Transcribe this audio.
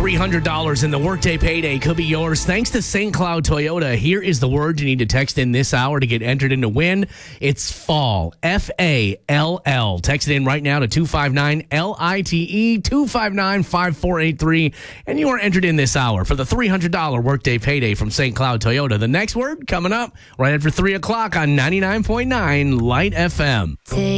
$300 in the Workday Payday could be yours thanks to St. Cloud Toyota. Here is the word you need to text in this hour to get entered in to win. It's fall. F-A-L-L. Text it in right now to 259-LITE, 259-5483, and you are entered in this hour for the $300 Workday Payday from St. Cloud Toyota. The next word coming up right after 3 o'clock on 99.9 Light FM.